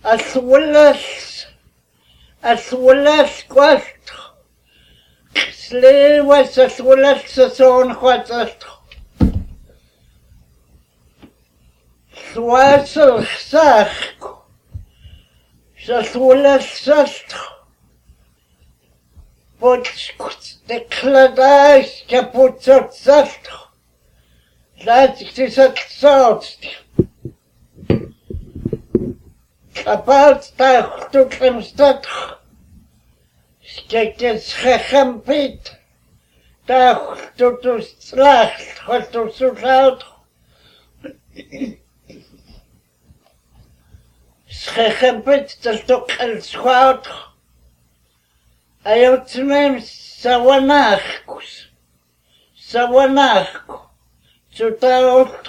Aswulas kwalt. Slewas aswulas sason khwatsalt. Swasel sakh. Aswulas salt. Potskut dekladais kaputsot salt. Laat salt. About the toekomst skekjes gegempiet. Dag tot de slacht, God tot zo zout. Gegempiet, dat ook een schout. Hij had hem sawanachkus. Sawanachkus. Zo taalt.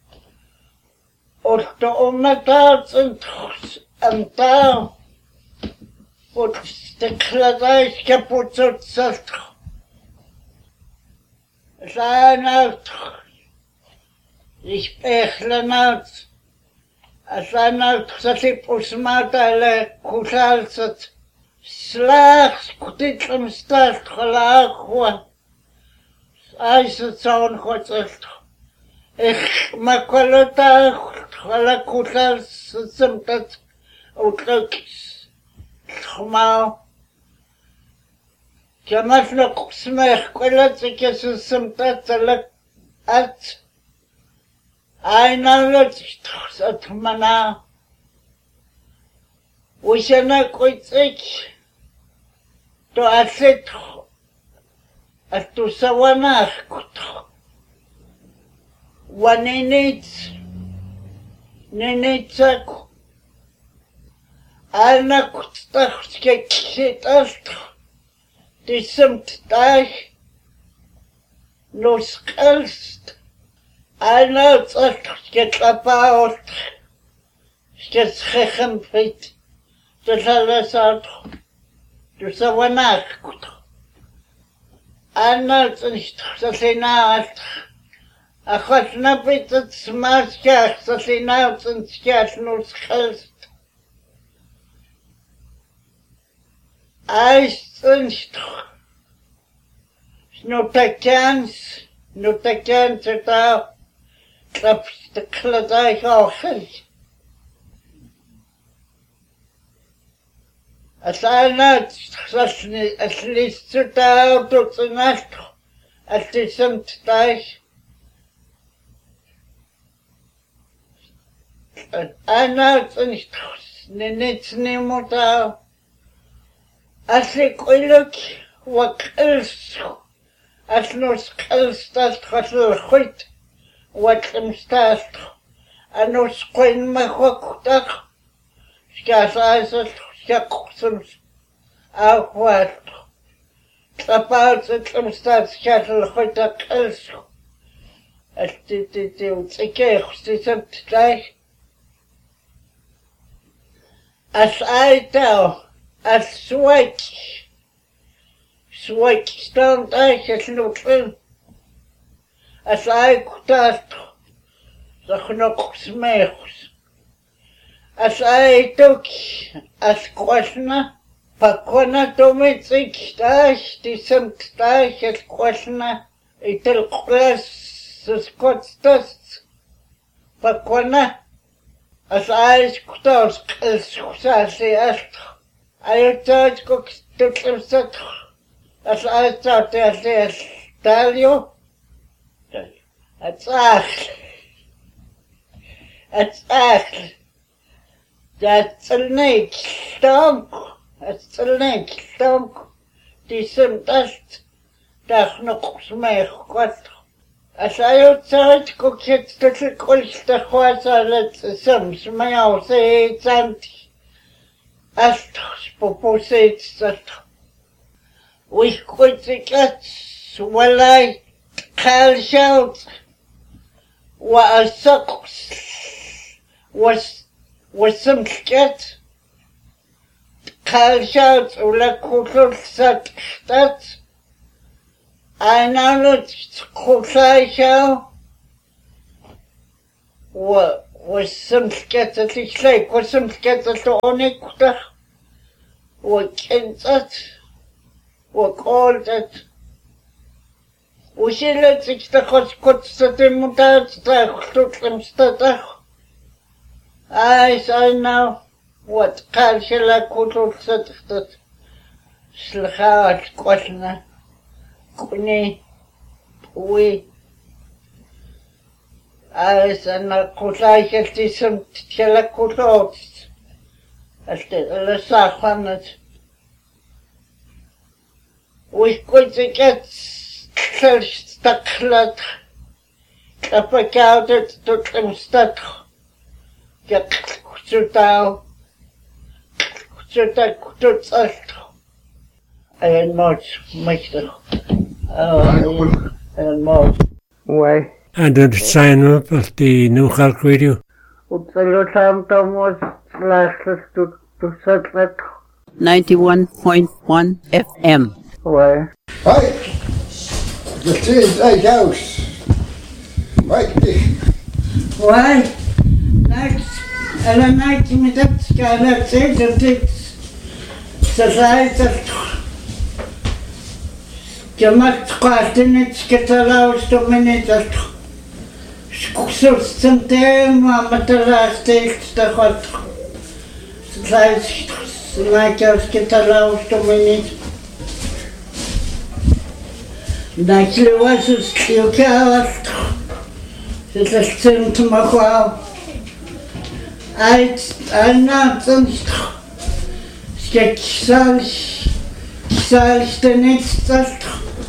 От оматацент антау от стекладайс капуцот сalt. Занаут. Ich bechlenaut. Занаут сатип усматале кушалцат. Слах скутитлем сталт халахуа. Айсат саун хоцалт. Ich makolota hala kutal simtat utlux khma kamas no kusmeh kolat ke simtat salak at aynalot atmana usana koitsik to aset atu sawanach kut Nenetsak Alna kutstachke kshitast Disemt dag Nos kelst Alna tsachke klapaot Skets gechempit Tsalasat Tusawanach kut Alna tsachke Ach na bitte smaskach, dat hij nou zijn skach nog schelst. Eistens toch. Snotakans het al. Klap de kladij ochend. Als hij nou, als liefst het al tot de nacht. Als het is een tijd. Ana nicht nimota asikoiluk wakels asnos kelstas khasl khut wakemstas anos qoin makhoktak skasas skaksum ahwat tapals kemstas khasl khutak els atititi utsikeh stisamt gleich As aitau, as switch stand as looking, as I kutat, the knock smechs. As I took, as questioner, pakona domitsik, dash, decent dash, as questioner, itel class, the scots dust, pakona. As I kutas sasi est, I thought cook took him set. As I thought as tell you, it's that's a neck stomp, it's a neck stomp, decent dust, that's no smell quite. As I thought cook it to the coast the horse let some smell say it's empty. As proposed that we could get well I call shout what a sucks was some scat call shout or la cook set that I know that Kosai وسمسكتليك وسمسكتلونيكتر وكنتت وقولتت وشيلتك تاخد كتستي متات تاخد تمستتخ I know what قال شلا كتل ستختت سلخات قلنا كوني وي أنا قلت تسمت شلا كتلت لساخنت وكنت كت استقلت كفكاوتت تتمستتخ كتشتاو كتشتاو الموت مشتخ الموت Why? And did sign up at the New Cork Radio? وتلوتام تموت لاحظت تسلت 91.1 FM. Why? Hi, the tree's like house. Right, Why? Next, alla night med det ska jag säga det så säger jag måste skjuta ner ska ta laus då men det så sen mamma tar last det skott så säger jag ska ta laus då men det skulle så skjuta det är inte mig Она кисалиш тенецталт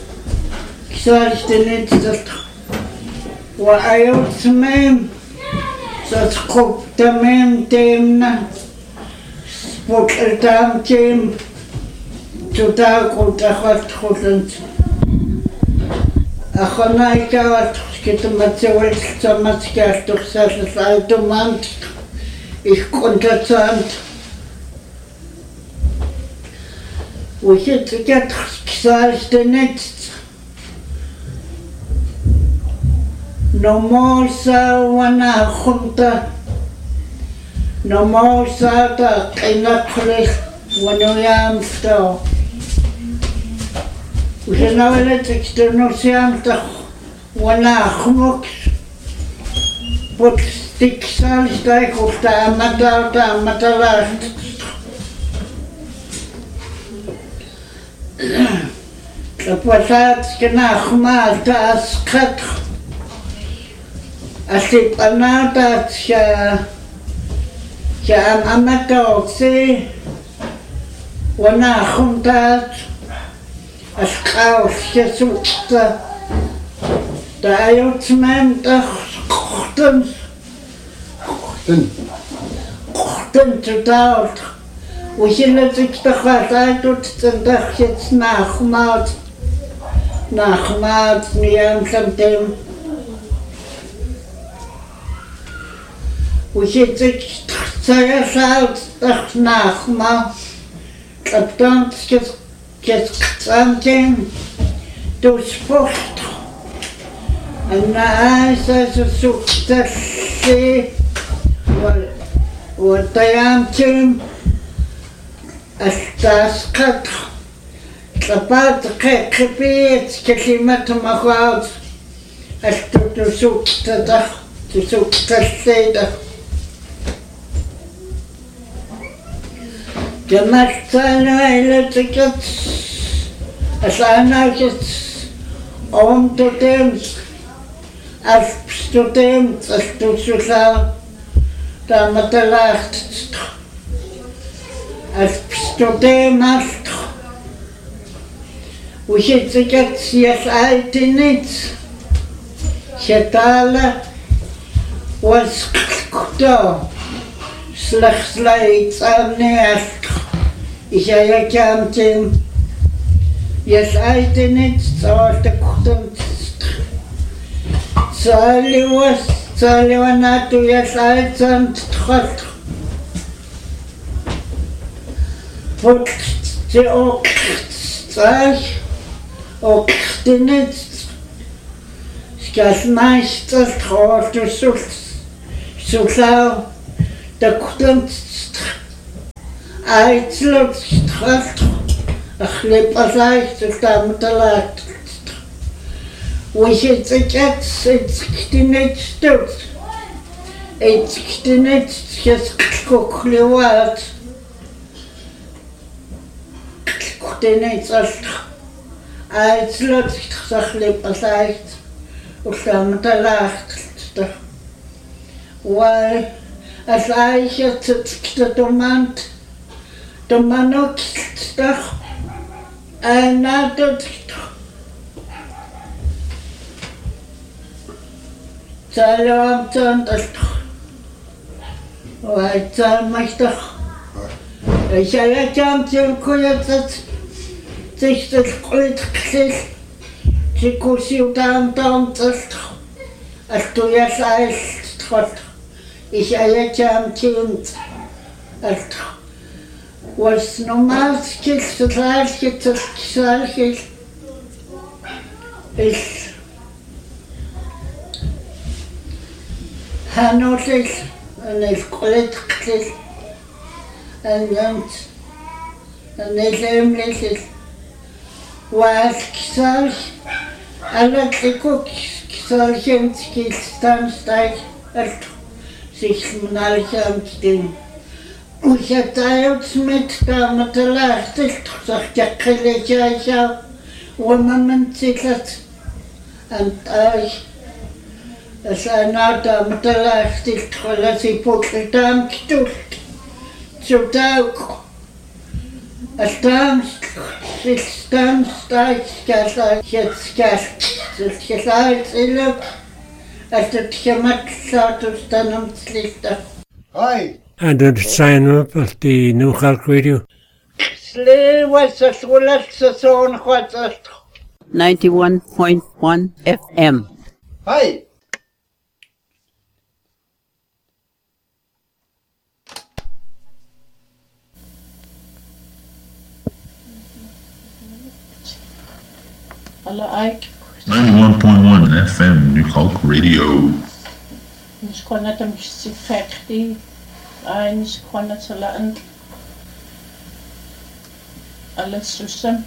وأيوتمم ستقب تمام تمنا سبوكلتام تم تتاكل تخلت خلنت أخنا يكاوت كتما تسويت كتما تكاوت تخسر سالتو مانت Ich konnte sagen, wo ich jetzt gesagt nicht, normal wana junta, normal da keiner Klick, wenn wir am Stau. Und ich habe jetzt noch sehr wana Schmuck, Tiksal steig auf der Amatalast. Kapasat kenach mal das kat. Asip anatat am Amatalse. Wana khumtat asqaus yesukta. Da ayutsmem takhtan Kochten total. Und ich habe sich gefragt, und dachte jetzt nachmacht, mir am Samtem. Und ich habe sich gefragt, dachte nachmacht, und dann jetzt Samtem durchspucht. Und also sucht das See. وطيامتم استاسقط لبعض كبيت كلمة مخاض استتسوق تدخ تسوق تسيدة جمعت أنا إلى تكت أسأنا كت أم تتمس أسبستتمس أستتسوق Da met de lacht, als studeermast, hoe je het je uit niet, je talen was goed, slechts leidt aan neerst, je kan hem, je uit niet, zoals de goed zal was. Salivana tu yasait sant tkhot. Put te ok tsach ok tinit. Skas meisters khot sus Sulao, der Kunst, Eitzlot, Stracht, ach lepasai, Sultamatalat. Was jetzt nicht stört. Jetzt nicht, jetzt kuchliwat. Kuchtenetz als Eitzlot, ach lepasai, Sultamatalat. Weil als Eiche der Domano doch einer dort Salam und das weil Salam macht doch ich habe ja zum Kujat sich das Kreuz gekriegt sie kursiert dann das als du ja sagst trotz ich habe ja Kind was normal ist, das Gleiche ist Hannotis und es Kreuzkrieg und es ähnliches. Was gesagt, alle solchen Skizzensteig sich nachher ich hatte uns mit der Lachte, sagt ja, ich auch, wo man sich hat. Und ich, es einer da mit der Lachte, dass ich wirklich dann gestuft, zu Tag. Es dann, jetzt gesagt, also ich habe gesagt, dann ums Licht. Hi. And then sign up at the New York Radio. 91.1 FM. Hi. Alle Eik. 91.1 FM, New York Radio. Ich kann nicht am Sifekti. Ich kann nicht so lang. Alles zusammen.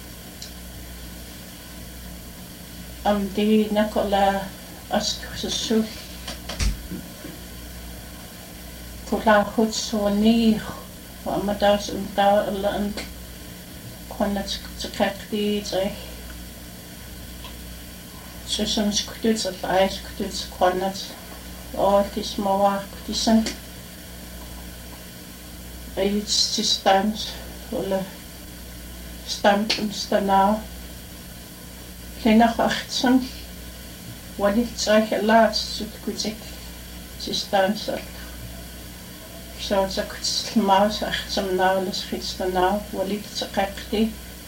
Am die Nikola Askusu. Kula Hutsoni. Am das und da lang. Kann nicht so kräftig sein. Zusammen skutzt auf Eis, skutzt kann nicht. Oh, die Mauer, die sind. Jetzt die Stanz, oder Stand und Stanau. Kleiner 18, wo ich solche Lats zu gut die Stanz. So, so kurz die Maus, 18 Nau, das geht Stanau, wo liegt so kräftig.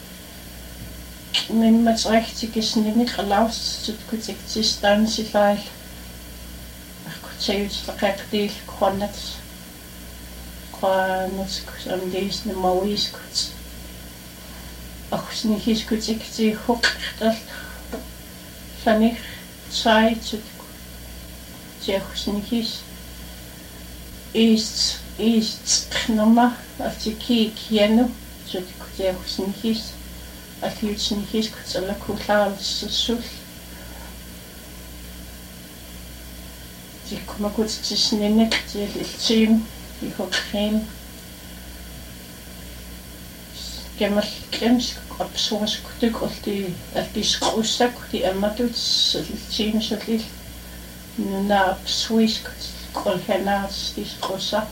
Wenn man es richtig ist, nicht erlaubt, zu gut die Stanz, weil ich kräftig kann nicht. Am dies ne Mauis kurz. Auch nicht ist kurz ich sie hochgestellt. Kann ich Zeit zu sehr nicht ist nochmal als die Kieno zu sehr nicht als jetzt nicht ist kurz alle klar so sie kommen kurz zu nennen die Team ich habe kein Gemmer klems op soos kuttuk of die skousak die amatut zien so lief na Swiss kolhenas die skousa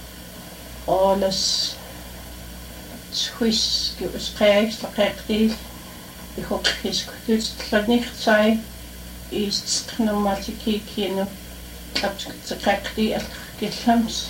alles Swiss gespräch verkehrt ich habe es kuttuk nicht sei ist normal zu kicken ab zu kräftig geklems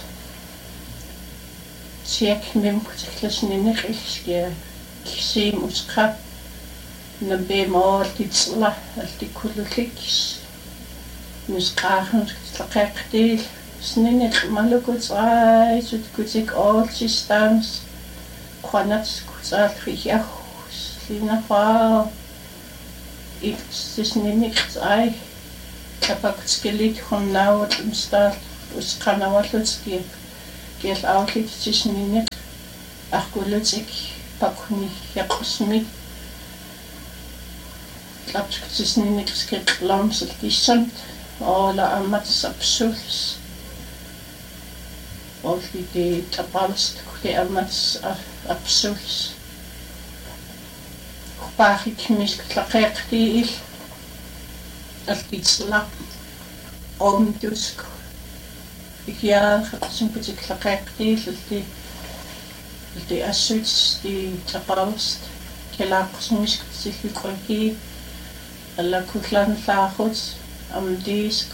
Check mit dem nicht ich sehe uns gerade eine Bemol die Zla die Kulikis muss krachen verkehrt ist nicht mal gut sei so gut ich all Distanz kann nicht gesagt ich auch Lina war ist nicht sei aber es gelegt von laut im Start usqanawallutski kial aullitisninik arqulutik pakuni yaqusmi lapskutisninik skitlamsaltissamt ola ammatsapsuls olli tapalst kuti ammats apsuls qpaaqik misktlaqeqtiil altitsla omtusk ikiar simputiklaqeqtiil alti assuts di tapalst kelaqsmisktilliqolki alla kullanlaaxut amdisk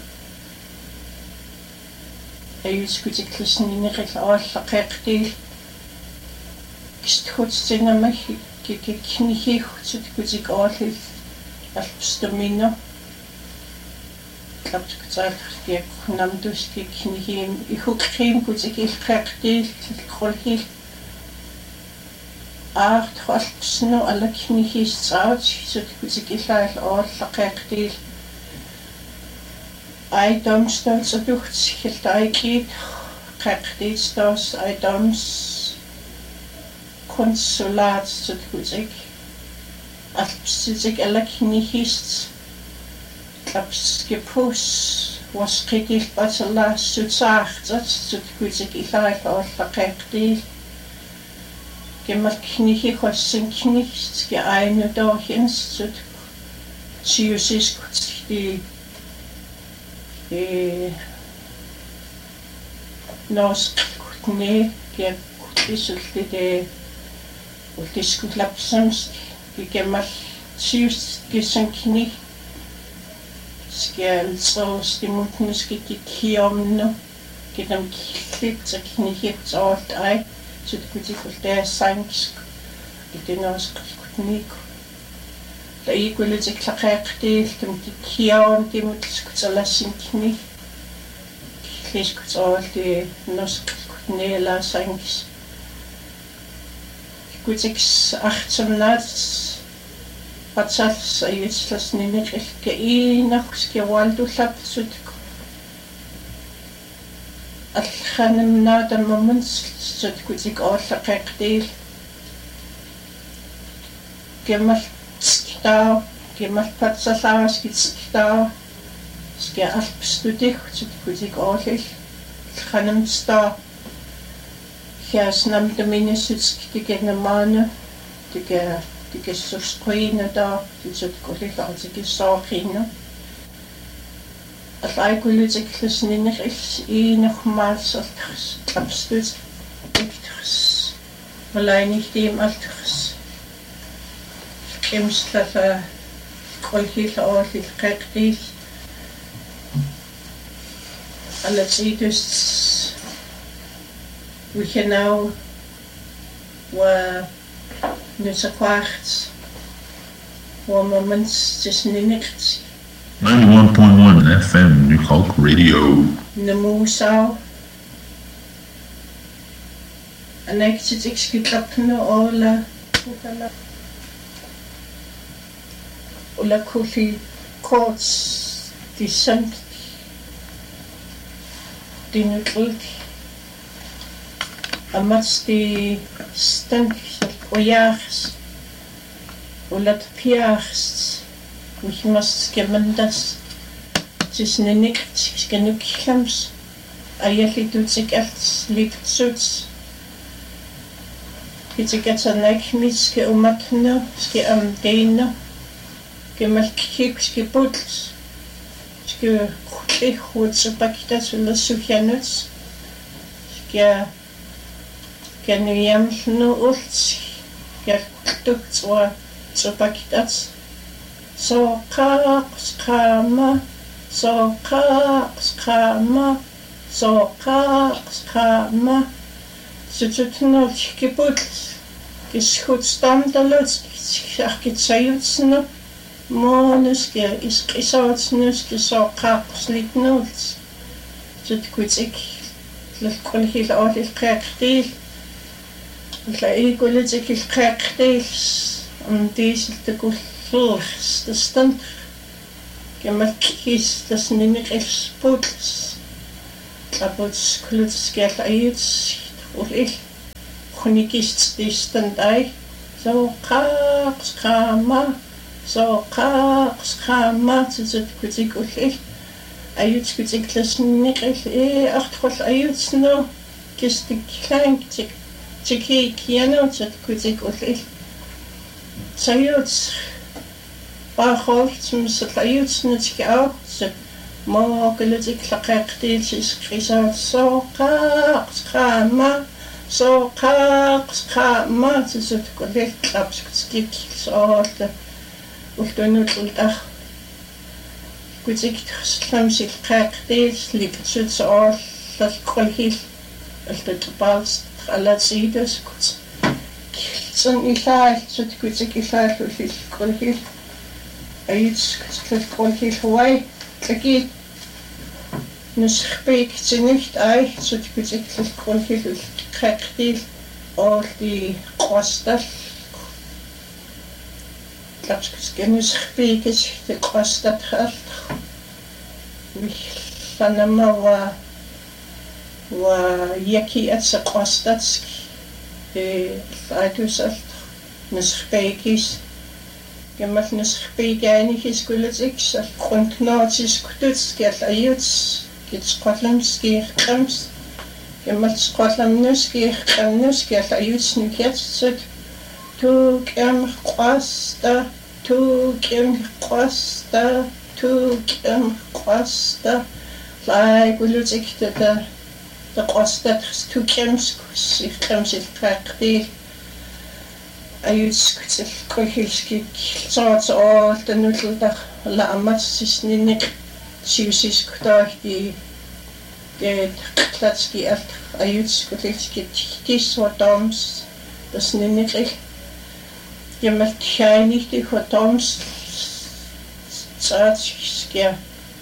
ayuskutiklsnineqil aallaqeqtiil kisthutstinamag kikiknihiutsutkutik aallil alpstumino klapskutsaallqtiak namduskiknihim ihukrim kutikilqeqtiil qolhil aartqalpsnu alaknihistaat sutkutikillaail aallaqeqtiil Ejdomsstås og duhtskilt ejkid, qeqtiitstos ejdoms konsulat sutkutik, alpsitik alaknihist, klapskipus, wasqikil batalas sutsaartat sutkutik illail aallaqeqtiil, gemmalknihi qassinkinist ge ainudorhins sut siusiskutski norsk kutne ge kutisultide ultiskutlapsamst gemmal siuskisankni skjaltsos dimutniski kiomno gedam kliptsaknihit alt ei sutkutikul sansk norsk kutnik la igulitikqaqeqtiil tumtikiaum timutskutsallassinkni kliskutsoorti norskutneela sanks kutiks 18 patsals ayutslasnineqilka iinarskiawaldullapsut allanimnaatammamans sutkutik aallaqeqtiil gemmal gemmalpatsalaaskitsiktaa skia alpstudik sutkutik aallil khanamstaa hiasnamdaminisutskitigenamaana tigessusquinada sutkullillartikissaaqinna allaikulitiklusnineqils iinermaalsertars tlapstut ikters malainihtiim alters imslata qolhil aallil qeqtiil allatsiidus wichenau wa nusaqaarts wa moments tisnineqt 91.1 FM New Hulk Radio. namusau anaktitikskitlapnu ola kulli courts dissent dinutlut amats di stank ojaars ulat piars michmas gemendas tisnenikt skenuklams ayallitutsik alts liptsuts kitsikatsanakmiske umatna ske amdeina gemmalkik skiputs ske khutsupakitas ulassuhianuts ske kenuyamnu ults yaktuktswa tsupakitats soqaqsqama sututnul skiputs kishutstamdaluts arkitsayutsnu monuske isqisawtsnuske soqaqslitnuls sutkutik lqolhil aallil qeqtiil la igulitik qeqtiil diisiltakullers tastan gemmalkis tasnineqils puts Tlaput kulutskial ayuts ulil Kunikist distandai so qama tsut kutik ulil ayuts kutik lasniqil artqol ayutsno kistik klein tiki kiano tsut kutik ulil sayuts Bachholz ayuts nitski au mo kulitik laqaqtil iskrisaat so qama tsut kulik tlapskik so ultunutultaq kutik slamsil qaqtil liksut so lalqolhil altutpals alatsides kut sun ilaal tsut kutik ilaal ulil qolhil ayuts qolhil huai tlaki nuskhbik tinicht ai tsut kutik qolhil qaqtil all die qostal tlapskis khbikis de qostat khalt sanama wa yaki at qostats aitusalt nuskhbikis Gemmal nuskhbikaniis kulitik grundknotis kututs gel ayuts gits qollamski qams Gemmal qollamnuski qamnus gel ayuts niketsut tu qasta lai kulitik da qostat tu qamskus qamsil qaqti ayuts kutil qolhilski soats all tanultaq la amatsisninik siusis kutaahti Klatski alt ayuts kutilski tis hotoms das ninikil Gemmal tjainikti hotoms tsaatskia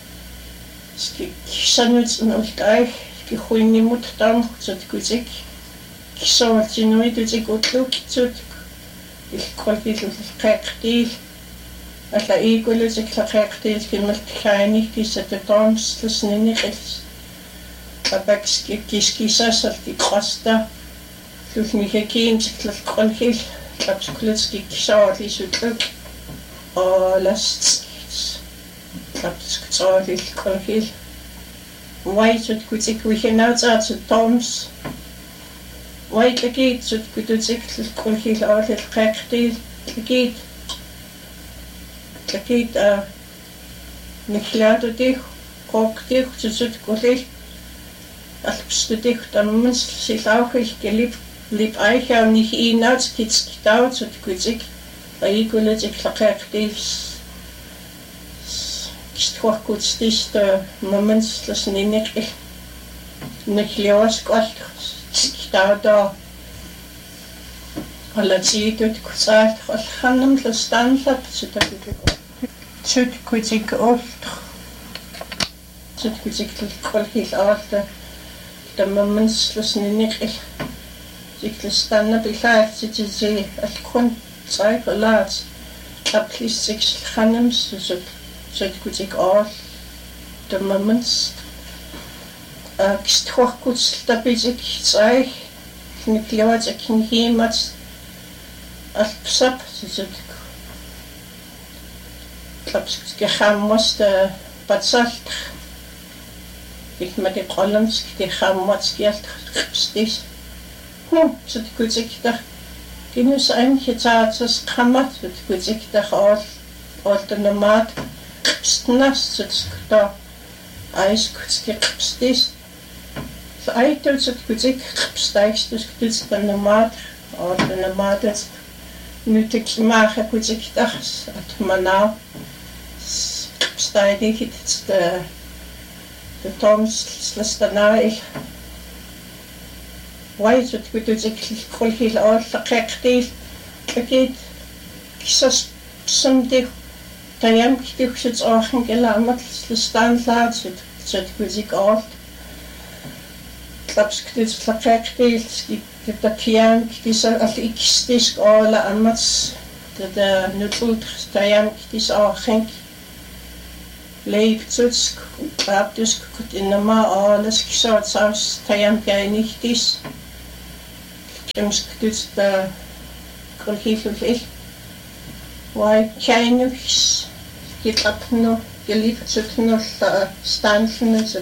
kisanuts nultai kihuinimut tam tsut kutik kisoortinuitutik utluk tsut qolhil qaqtil alla iikulutik laqaqtil gemmal tjainikti satatoms tasninikil Abakski kiskisasarti qasta sulmihakin tlaqolhil tlapskulitski kisaarlisutluk alast tlapskutsalil qolhil waitut kutik wihinautsat toms waitlakit sut kututik qolhil alil qaqtil tlakit niklaatutik qoqtik sut qolhil alpstudik tammens silauhil gelib lib aicha nicht inauts kitskitaut sut kutik aikulitik laqaqtil kistqorkutstis moments lasninik niklios qalt kitauta alatsitut kutsalt khanam lastanfat sut kutik olt sut kutik qolhil alta moments lasninik Siklistanna bilaat sitisi alkun tsaiqalaat taplisik khanams sut kutik all the moments kistqorkuts tapisik tsai nikliawat kinhimat alpsap sut tapsik khammos ta patsalt ikmati qolams ki khammat skialt stis sut kutik ta kinus einhitaats khammat sut kutik ta all the nomad stnas sut ta ais kutik stis aitul sut kutik staist dus kutik ta nomad all the nomades nutik maha kutik ta at mana staidi hit the toms slastanai waisut kututik qolhil all qaqtil akit kisas samdi tayam kituksut orhan gelamat slastanlaat sut kutik all tlapskut qaqtil skitakian kisa alikistis all amats the nutult tayam kis orhan leibtusk qaaptusk kut innama aalas kisootsaus tajampiainihtis kemsktusta kulhifil wai kainus kitlapnu geliftsutnulla stanfnusut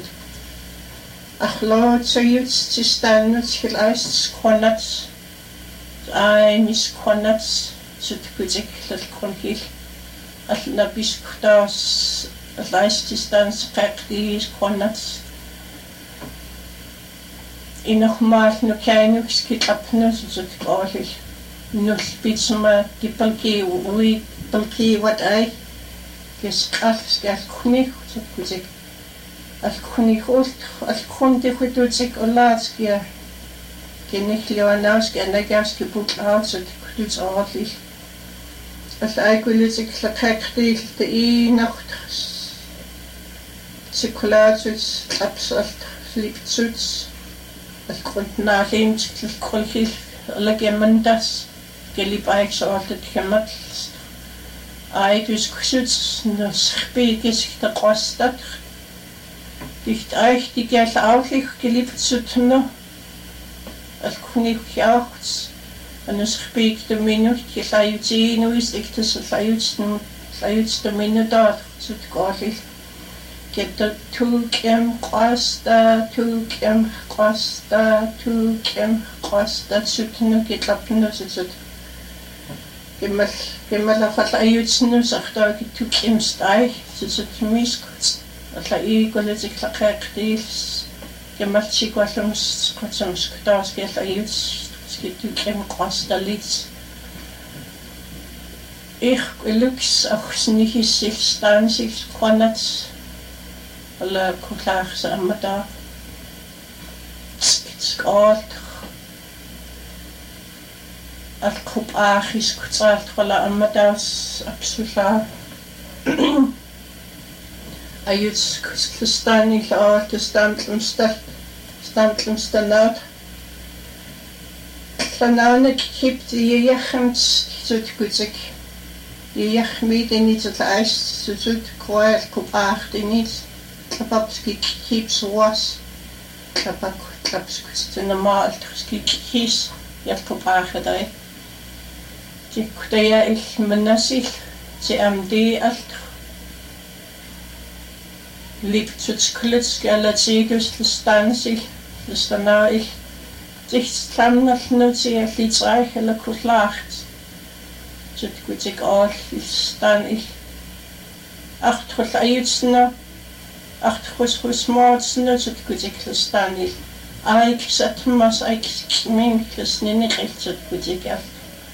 ахлоотсоюц тистаннут хилаис кванат мис кванат сутпутик лалкронхил алнапискутаас лайс дистанс қэқдис кванат инохмаал нукайнукс китлапнус сутпоолил нулпитсма кипалки уи палки wat ай кисқал скалкуних сутпутик алкхунихулт алкхундихутутик олаатския кинихлиуанааски анагааски буклаатсут кутутсоорли аллаакулутик лақаққиилта иинартас цикулаатут лапсалт липцут алкхуннаалиимтик лқулхил алагиаммандас келипаиксоортат хамат айдус кусут носхпигис тақостат Dicht euch die Geld auflich geliebt zu tun, als König jauchzt, und es spielt der Minute, die Leute nur ist, ich das Leute der Minute dort zu gehen. Geht der Tukem Costa zu tun, geht ab und zu. Gemal auf alle Leute sagt da die Tukem Steig zu mich. Alla iigolitsik laqeqtiils gemalchikuallums quatsams kutaas kiallaiuts skitukem qastallits lux axnihissil stansil qanats alla kullaarsa ammata skaalt alqupaachis kutsaalt qala ammataas absola Ayuts Kustanil or to Stamtlumstanat. Flananek keep the Yachams to Kuzik. The Yachmid in it at ice to Zut Coil Kupach in it. Klapapski keeps was. Klapak Klapskus in the Maltski keys Yakupach at I. Jikudea ich Manasil, CMD alt. Liptutsklits galatigus listansil listanail tichtlamnalnutia litraich eller kuslacht tutkutik all listanil achtrul ayutsna achtrus mortsna tutkutik listanil aik satmas aik minklis niniril tutkutik al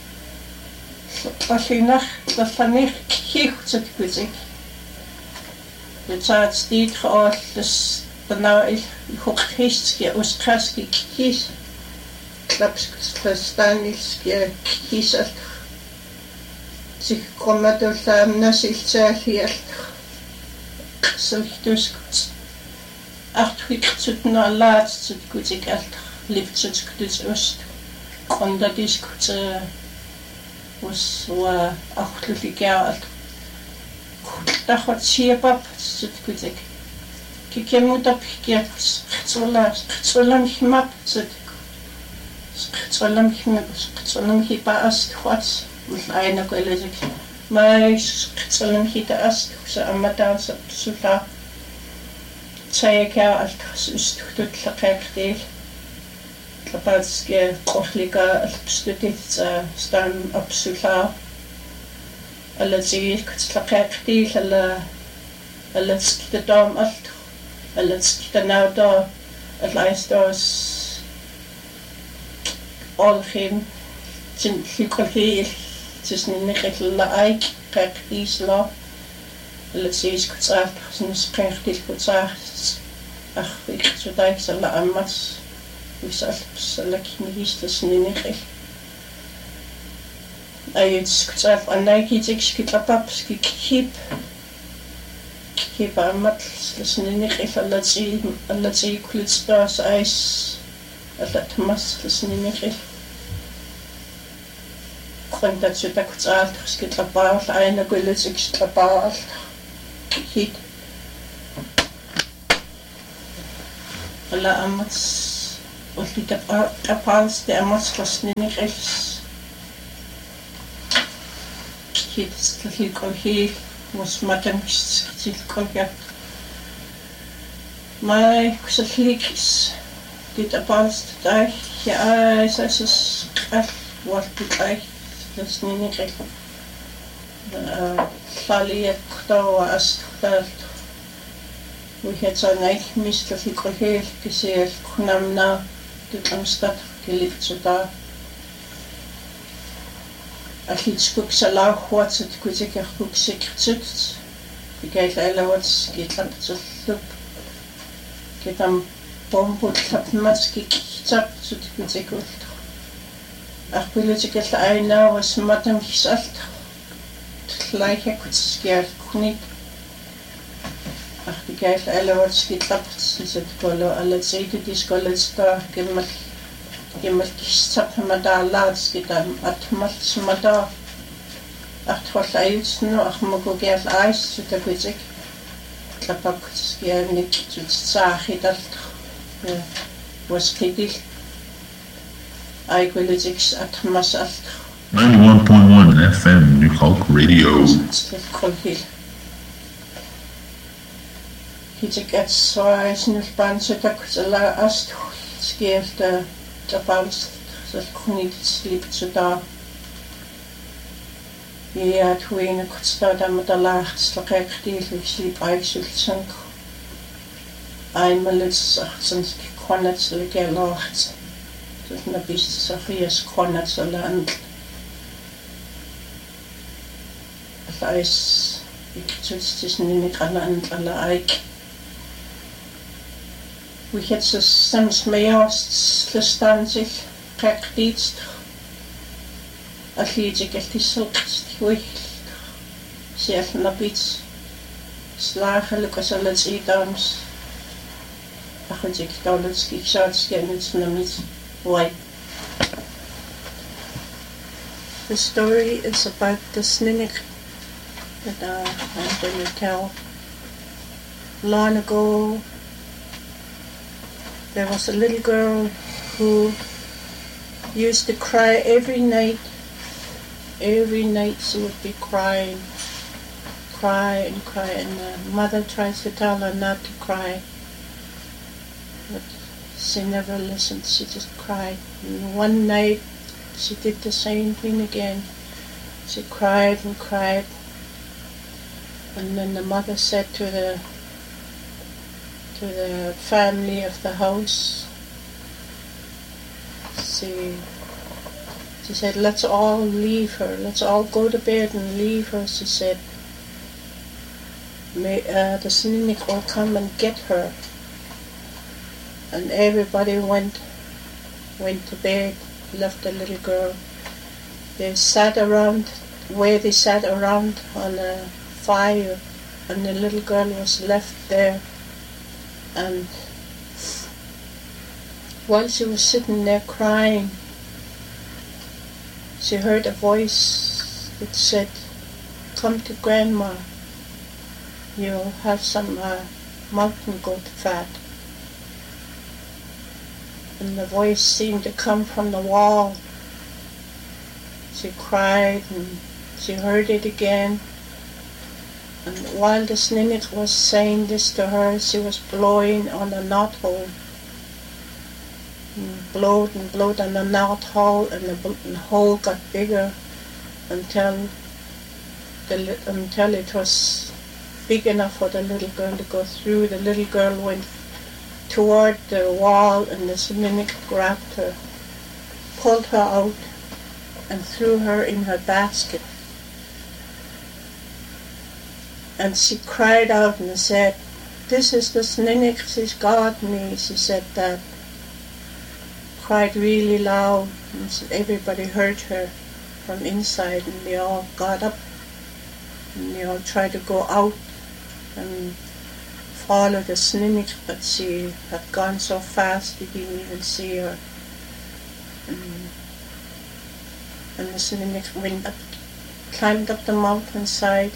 Allinach lafanich kich tutkutik Het stiet geoord, dus daarna ik hoogistje, oostkraski kies, klapskustanilske kies alt, zich komen door de nasiltje hier, zo dus achtwijk tot na laatst, goed ik alt, liefst het dus oost, kon dat is goed, was achtelijk jaar alt. Тахот сиапап сутгүзэг кикемутап хикиатс хцолам химап сутг хцолам хипаас хвац айна коллежик май хцолам хитаас хуса аматаас сула цаякаа алтхс устхтут лaqaqtil лапатске кофлика алпстутитса стан абсула Alletziik tlaqaqtiil alletskitadam alt alletskitanauda allaistos olgin tin likolhiil tisninniqilla aik qaqtiisla alletziis kutsaat sinusqeertil kutsaat iksudaik ammas usalps allakinigistasninniqil Ayuts kutsaaf annakitik skitlapapski kip amat slinniqil allati kulitstas ais allatmas slinniqil qantatsutak kutsaalt skitlapal aina kulitsik skitlapal hit ala amats ulli tapals te amats kasninik els kids tlikolhi was matam kitsilkolja mai kusallikis dit tapals tai ja isas al walti tai kasninik Fali ktawa astal we had so nice Mr. Fikolhel gesehen kunamna tutlamstat gelitsuta achitskuk salau huatsat kuziker kuksikrtsut geil alawats gitlaptsullup getam bombut tapmatski kitsap sut kuzikult achpilutikel aina was matam kisalt gleiche kutsiskier kunik ach die geil alawats gitlapts sit kolo alatsite diskolsta gemal kitsap madalats gitam atmal smada ach tholais no ach mogogel ais sut kuzik klapak kutsiskier nik tsakhidal was kidil ai kuliziks atmasal 91.1 FM New Hulk Radio. Hitek at så snilpan så tak så la ast skifte tapals så kunne ikke slippe så der ja twin kutsta der med der lacht så rigtig slip ejsultsank einmal sådan konnet så ikke lacht så når bist så fies konnet så land Eis iktsutstisen in Granaland alla eik. We had so sams meast verstandig praktisch. Allidig eltisulkt hui. Sief na bits. Slagelijk as alles idams. Achtig dollars kiksats genets na mit. Why? The story is about the Sninnik that I'm going to tell. Long ago, there was a little girl who used to cry every night. Every night she would be crying, cry and cry, and the mother tries to tell her not to cry, but she never listened. She just cried. And one night, she did the same thing again. She cried and cried. And then the mother said to the family of the house, she said, let's all leave her. Let's all go to bed and leave her. She said, the Sninnik will come and get her. And everybody went to bed, left the little girl. They sat around where they sat around on a fire, and the little girl was left there. And while she was sitting there crying, she heard a voice that said, "Come to Grandma, you'll have some mountain goat fat." And the voice seemed to come from the wall. She cried and she heard it again. And while the Sninnik was saying this to her, she was blowing on a knothole. And blowed on the knothole, and the hole got bigger until it was big enough for the little girl to go through. The little girl went toward the wall, and the Sninnik grabbed her, pulled her out, and threw her in her basket. And she cried out and said, "This is the Sninnik, she's got me." She said that. Cried really loud, and everybody heard her from inside, and they all got up, and they all tried to go out and follow the Sninnik, but she had gone so fast they didn't even see her. And the Sninnik climbed up the mountainside,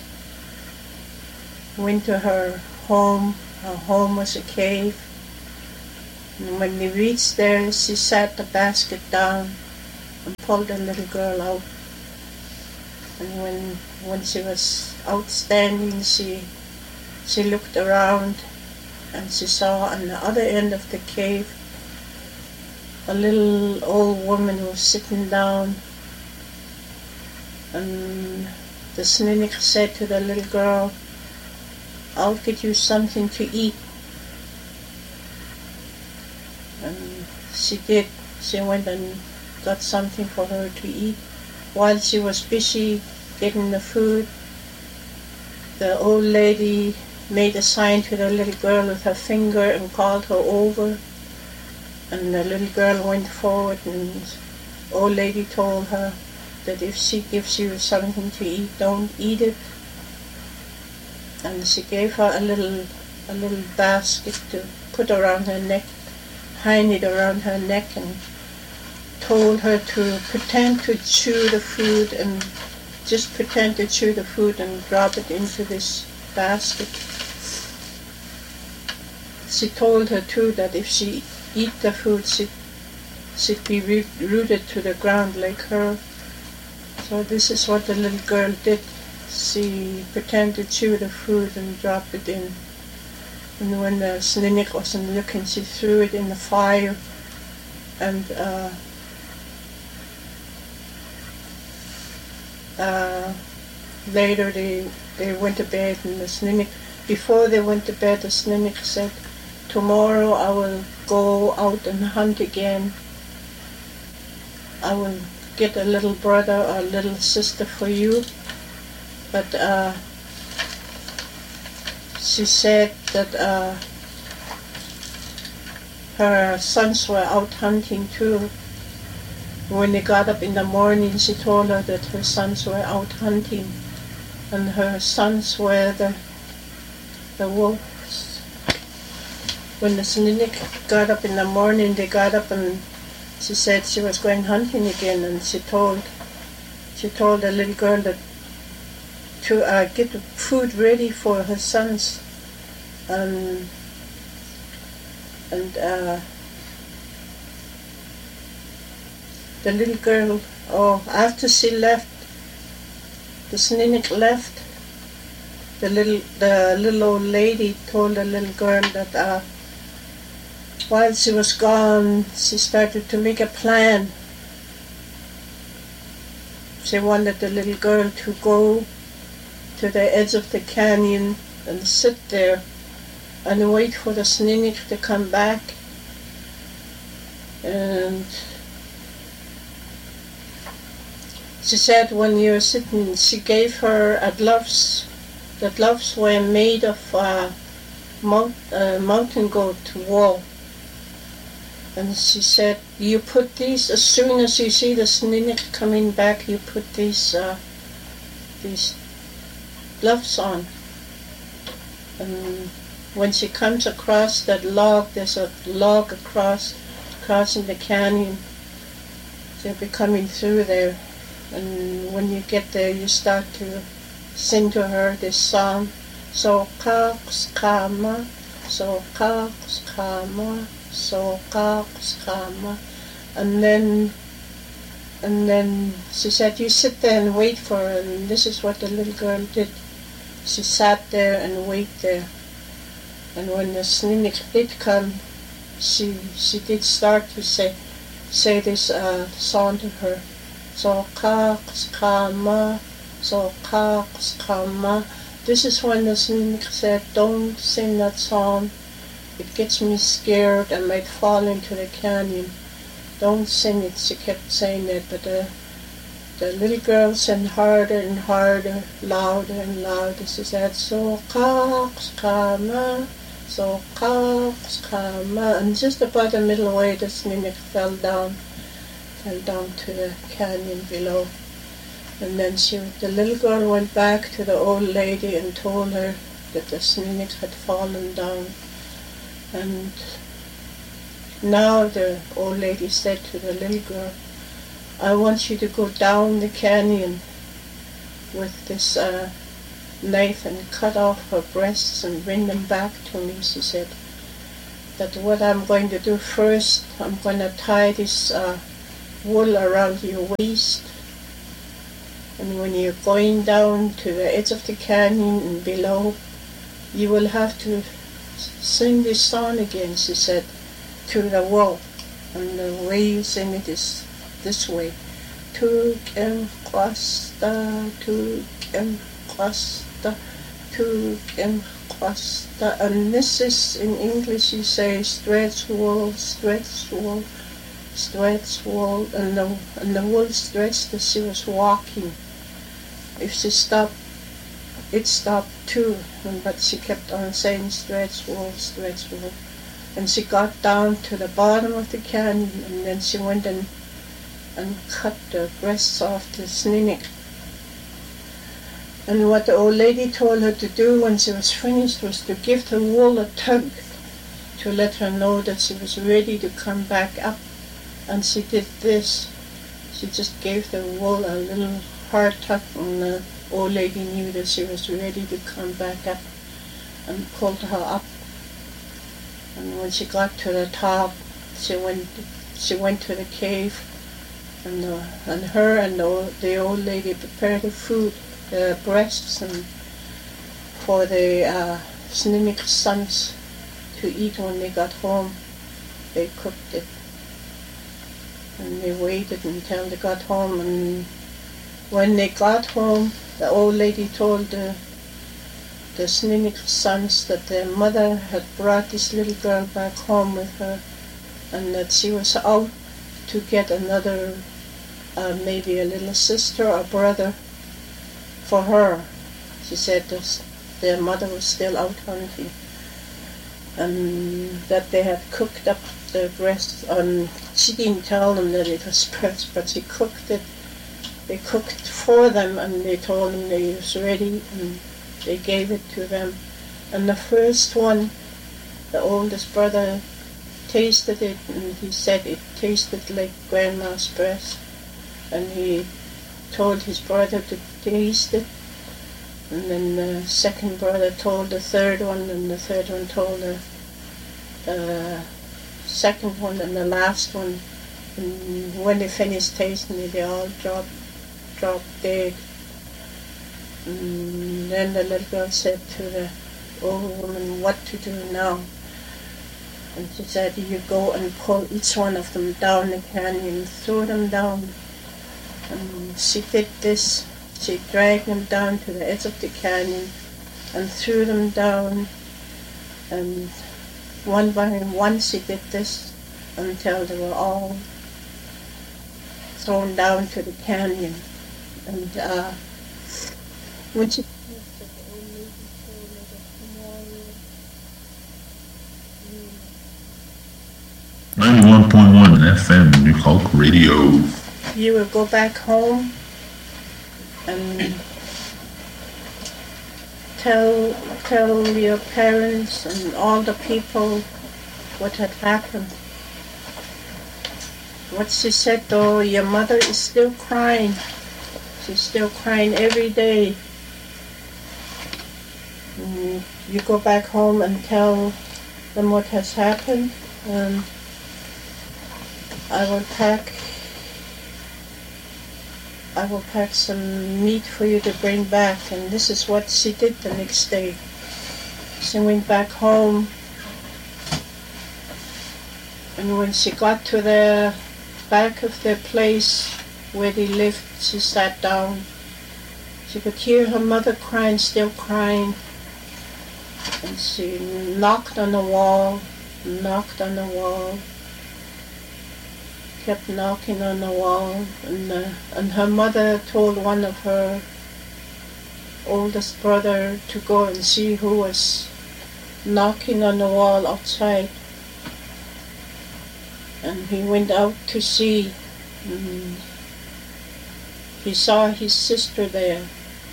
went to her home. Her home was a cave, And when they reached there, she sat the basket down and pulled the little girl out. And when she was outstanding, she looked around and she saw on the other end of the cave a little old woman was sitting down. And the Snunnic said to the little girl, "I'll get you something to eat." And she did. She went and got something for her to eat. While she was busy getting the food, the old lady made a sign to the little girl with her finger and called her over. And the little girl went forward, and the old lady told her that if she gives you something to eat, don't eat it. And she gave her a little basket to put around her neck, hang it around her neck, and told her to pretend to chew the food, and just pretend to chew the food and drop it into this basket. She told her too that if she eat the food, she'd be rooted to the ground like her. So this is what the little girl did. She pretended to chew the food and dropped it in. And when the Snunnic wasn't looking, she threw it in the fire. And later they went to bed, and the Snunnic, before they went to bed, the Snunnic said, "Tomorrow I will go out and hunt again. I will get a little brother or a little sister for you." But she said that her sons were out hunting too. When they got up in the morning, she told her that her sons were out hunting, and her sons were the wolves. When the Snunnic got up in the morning, they got up, and she said she was going hunting again, and she told the little girl that to get the food ready for her sons, and the little girl, after she left, the Snunnic left, the little old lady told the little girl that while she was gone, she started to make a plan. She wanted the little girl to go to the edge of the canyon and sit there and wait for the Snunnic to come back. And she said when you're sitting, she gave her gloves. The gloves were made of mountain goat wool. And she said, you put these, as soon as you see the Snunnic coming back, you put these gloves on. And when she comes across that log, there's a log crossing the canyon. They'll be coming through there. And when you get there, you start to sing to her this song. So kaks kama, so kaks kama, so kaks kama. And then she said, you sit there and wait for her. And this is what the little girl did. She sat there and waited there. And when the Snunnic did come, she did start to say this song to her. So kaks kama, so kaks kama. This is when the Snunnic said, don't sing that song. It gets me scared. I might fall into the canyon. Don't sing it. She kept saying that, but the little girl sang harder and harder, louder and louder. She said, so kaks kama, so kaks kama. And just about the middle way, the Snunnic fell down to the canyon below. And then the little girl went back to the old lady and told her that the Snunnic had fallen down. And now the old lady said to the little girl, I want you to go down the canyon with this knife and cut off her breasts and bring them back to me, she said. that what I'm going to do first, I'm going to tie this wool around your waist, and when you're going down to the edge of the canyon and below, you will have to sing this song again, she said, to the wall. And the way you sing it is this way. Tuk em kwasta, tuk em kwasta. And this is, in English you say, stretch wool, stretch wool, stretch wool. And the wool stretched as she was walking. If she stopped, it stopped too, but she kept on saying stretch wool, stretch wool. And she got down to the bottom of the canyon, and then she went and cut the breasts off the sninik. And what the old lady told her to do when she was finished was to give the wool a tug to let her know that she was ready to come back up. And she did this. She just gave the wool a little hard tug, and the old lady knew that she was ready to come back up, and pulled her up. And when she got to the top, she went to the cave, and her and the old lady prepared the food, the breasts, and for the Sninik sons to eat when they got home. They cooked it, and they waited until they got home. And when they got home, the old lady told the Sninik sons that their mother had brought this little girl back home with her, and that she was out to get another, maybe a little sister or brother for her. She said their mother was still out hunting, and that they had cooked up the breast. She didn't tell them that it was breast, but she cooked it. They cooked for them, and they told them they was ready, and they gave it to them. And the first one, the oldest brother, tasted it, and he said it tasted like Grandma's breast. And he told his brother to taste it. And then the second brother told the third one, and the third one told the second one, and the last one. And when they finished tasting it, they all dropped dead. And then the little girl said to the old woman, what to do now? And she said, you go and pull each one of them down the canyon, throw them down. And she did this. She dragged them down to the edge of the canyon and threw them down. And one by one she did this until they were all thrown down to the canyon. And when she 91.1 FM New Hulk Radio. You will go back home and tell your parents and all the people what had happened. What she said though, your mother is still crying. She's still crying every day. And you go back home and tell them what has happened. I will pack some meat for you to bring back. And this is what she did the next day. She went back home, and when she got to the back of the place where they lived, she sat down. She could hear her mother crying, still crying. And she knocked on the wall, kept knocking on the wall, and her mother told one of her oldest brother to go and see who was knocking on the wall outside. And he went out to see, and he saw his sister there.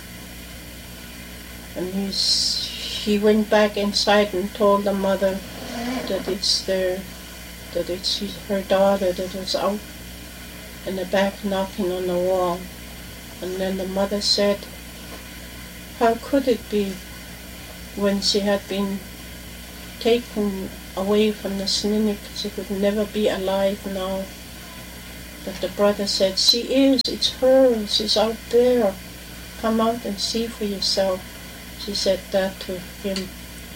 And he went back inside and told the mother that it's her daughter that was out in the back knocking on the wall. And then the mother said, how could it be when she had been taken away from the Snuneyx. She could never be alive now. But the brother said, she is, it's her, she's out there. Come out and see for yourself. She said that to him.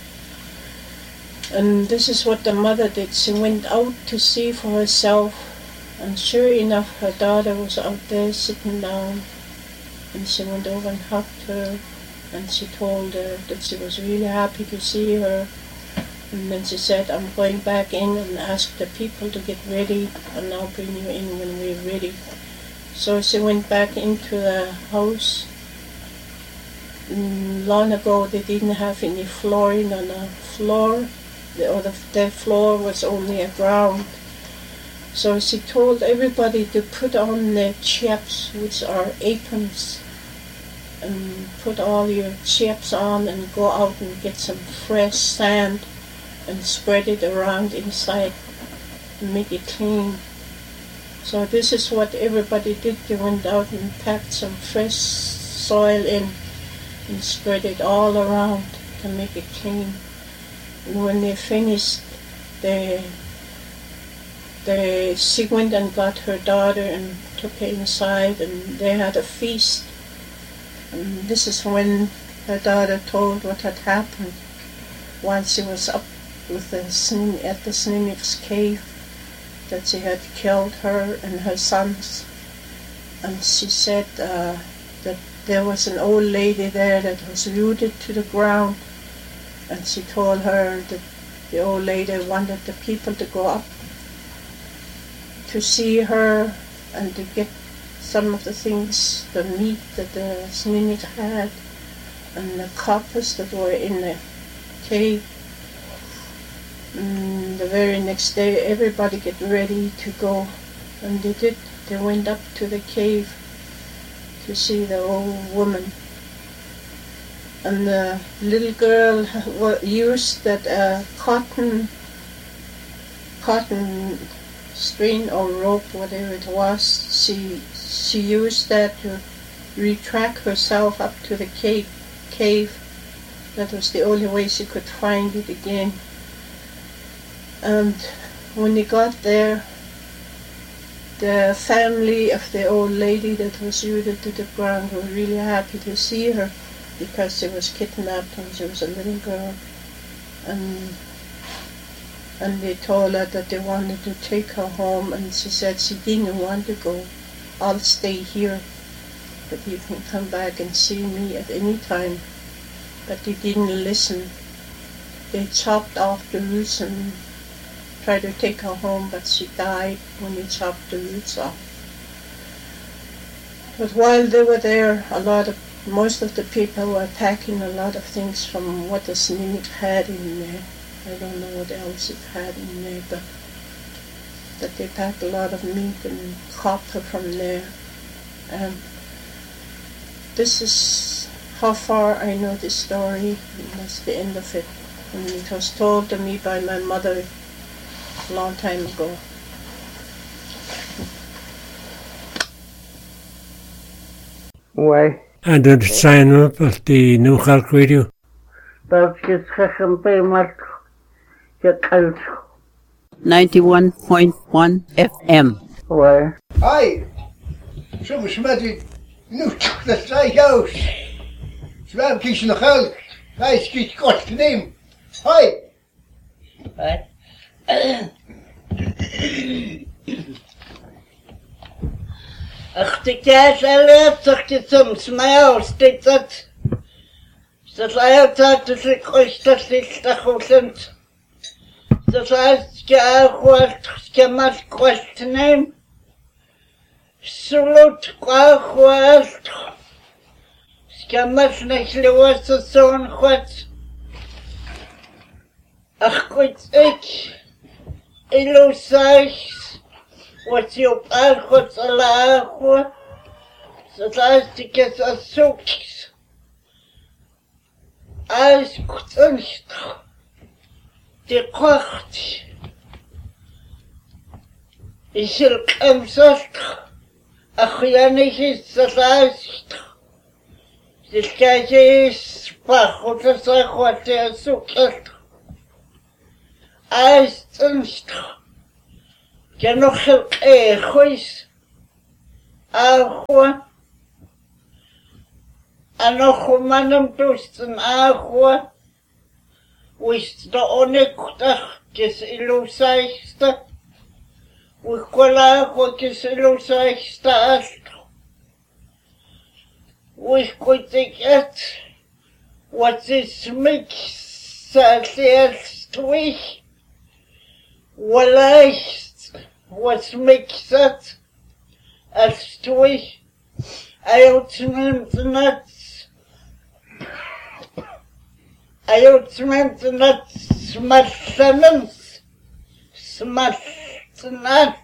And this is what the mother did. She went out to see for herself. And sure enough, her daughter was out there sitting down. And she went over and hugged her. And she told her that she was really happy to see her. And then she said, I'm going back in and ask the people to get ready, and I'll bring you in when we're ready. So she went back into the house. Long ago they didn't have any flooring on the floor. The floor was only a ground. So she told everybody to put on their chaps, which are aprons, and put all your chaps on and go out and get some fresh sand and spread it around inside and make it clean. So this is what everybody did. They went out and packed some fresh soil in and spread it all around to make it clean. And when they finished, she went and got her daughter and took her inside, and they had a feast. And this is when her daughter told what had happened while she was up with at the Snuneyx cave, that she had killed her and her sons. And she said that there was an old lady there that was rooted to the ground, and she told her that the old lady wanted the people to go up to see her and to get some of the things, the meat that the Snuneyx had and the coppers that were in the cave. The very next day everybody get ready to go, and they did. They went up to the cave to see the old woman. And the little girl used that cotton string or rope, whatever it was. She used that to retract herself up to the cave. That was the only way she could find it again. And when they got there, the family of the old lady that was rooted to the ground were really happy to see her, because she was kidnapped when she was a little girl. And they told her that they wanted to take her home, and she said she didn't want to go. I'll stay here, but you can come back and see me at any time. But they didn't listen. They chopped off the roots and tried to take her home, but she died when they chopped the roots off. But while they were there, most of the people were packing a lot of things from what the Snuneyx had in there. I don't know what else it had in there, but that they packed a lot of meat and copper from there. And this is how far I know this story, and that's the end of it. And it was told to me by my mother a long time ago. Why? And the sign up of the New York Radio. That's just 91.1 FM. Why? Hi. Zo besmet ik nu dat zij juist. Zwaar kies nog geld. Hij schiet kort te nemen. Hi. What? Ach, die kaas erlebt zich dit soms mij aus, dit dat. Dat altijd dat ik ooit dat is dat goed. Dat heißt, ich mal kurz nehmen. Salut, kurz. Ich mal nicht los so ein kurz. Ach gut, ich los euch. Was ihr all kurz alle. Das heißt, ich jetzt so. Alles gut und die kocht. Ich will kämpfen. Ach ja, nicht ist das alles. Das Gleiche ist Bach und das auch was der sucht. Aistenstra. Genochel echois. Ahua. Anochumanum tusten ahua. Wist de onekuchtach kes ilusaista. Wikola kes ilusaista astro. Wikotiket. What is mix als twich? Vielleicht was mixed als twich? Ayotment nuts. Ayotment nuts. Smashamens. Smash nuts.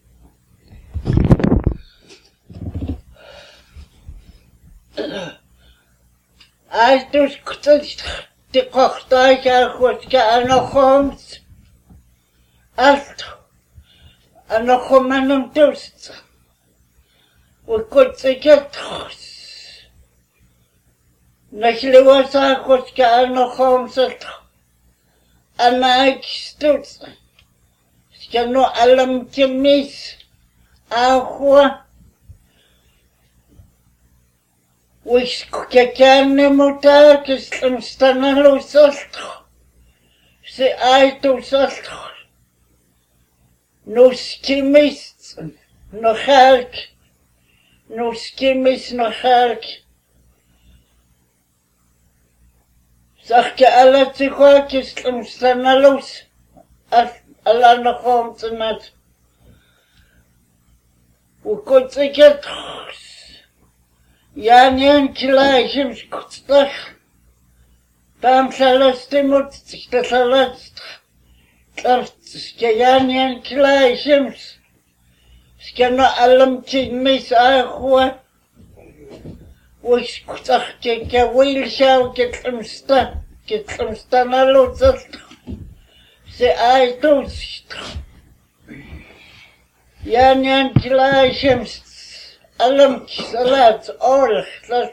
I just couldn't the cocktail was getting a homes. Alt and a common dust. We could take it. Naturally, was I was getting a homes and I stood. Scano alam to miss. Ahua. Wiskukakane muta kislam stanalo sastro. Se aito sastro. No skimis no halk. No skimis no halk. Sachke ala tikwa kislam stanalos. Ala no homtenat. Ukotsiket. Janien Kilaishim Skutach Tam Salastimut Stasalast Janien Kilaishim Skana Alam Chigmis Ahua Wiskutach Kika Wilshao get some stanalot Se I toast Janien Kilaishim Alam salat all that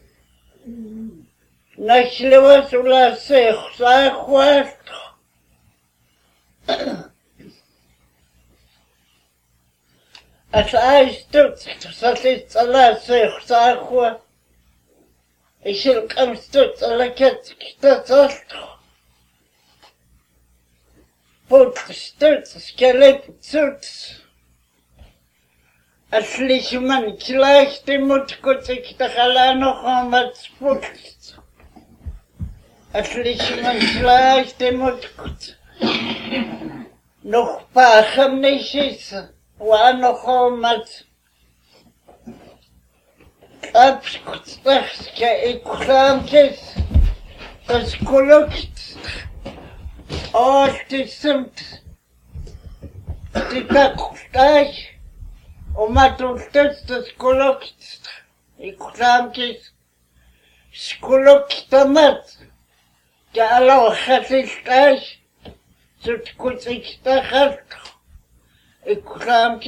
Nachlewa sula se khwat As I stood salat salat se khwat Ishil kam stood salaket kitat Put stood skelep suits Aslich man gleich dem Mutgut sich der Hala noch einmal sputzt. Aslich man gleich dem Mutgut. Noch Pachem nicht ist, war noch einmal. Abskutzt, ich krank das Kollukt. Oh, das sind die Kacksteich. Matultes Kollukt. Ich krank Skuluktamat. Der Allah hat sich gleich. So kurz ich da hat. Ich krank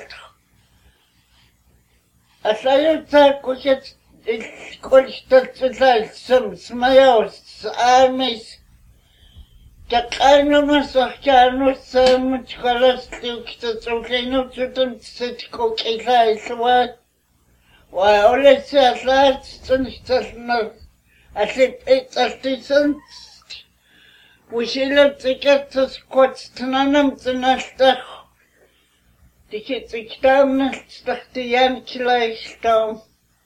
Als ich sag, jetzt ich konnte das zum Smayaus Amis. Der keine Masachano sam Cholastik to Klino to the set cook a light. Why all it's a last and it's not. I said it's a decent. We shall have to get the squats to none the Nasta. The kids down, stuck the Yankee light down.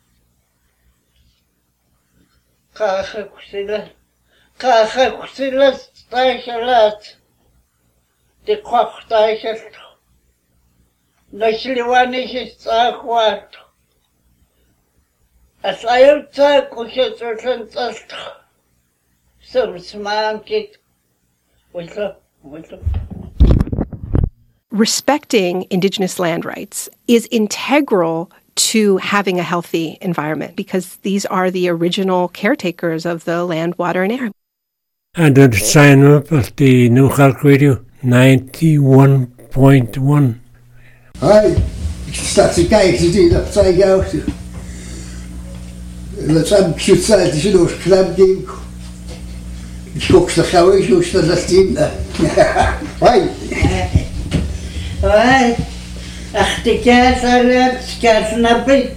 Kachakusila steichelat. De koch steichelt. Nachliwanig ist achwat. As I outside kushet urgent ast. Some sman kit. Respecting Indigenous land rights is integral to having a healthy environment because these are the original caretakers of the land, water, and air. And the sign up of the New York Radio 91.1. Hi, staat te kijken, zie dat zei jou. Dat zijn gezegd, je nog knap ding. Guckst du schau ich aus das Team da. Hey. Ach, die Kerze, die Kerze,